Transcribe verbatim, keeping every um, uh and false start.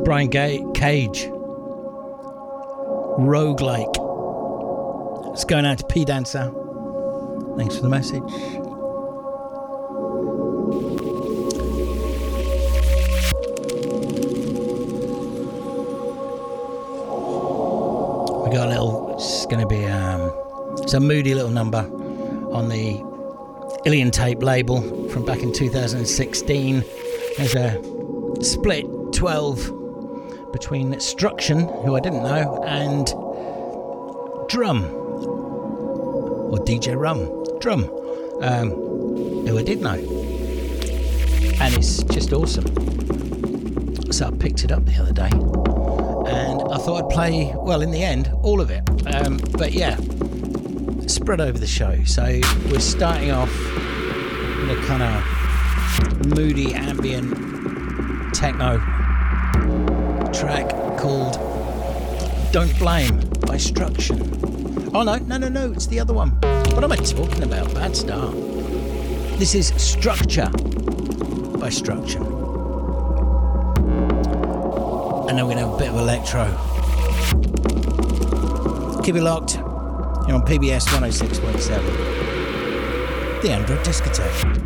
Brian Ga- Cage. Roguelike. It's going out to P Dancer. Thanks for the message. We got a little, it's going to be um, it's a moody little number on the Ilian Tape label from back in two thousand sixteen. There's a split twelve between Struction, who I didn't know, and Drum, or D J Rum, Drum, um, who I did know. And it's just awesome. So I picked it up the other day, and I thought I'd play, well, in the end, all of it. Um, but yeah, spread over the show. So we're starting off with a kind of moody ambient techno track called Don't Blame by Struction. Oh no, no, no, no, it's the other one. What am I talking about? Bad start. This is Structure by Struction. And then we're going to have a bit of electro. Keep it locked. You're on P B S one oh six point seven. The Android Discotheque.